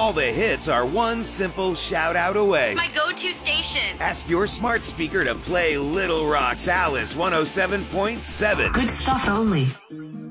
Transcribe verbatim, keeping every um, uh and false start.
All the hits are one simple shout out away. My go-to station. Ask your smart speaker to play Little Rock's Alice one oh seven point seven. Good stuff only.